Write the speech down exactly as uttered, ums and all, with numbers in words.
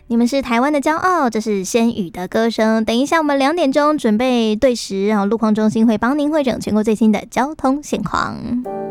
你们是台湾的骄傲，这是仙羽的歌声。等一下我们两点钟准备对时，然后路况中心会帮您汇整全国最新的交通现况。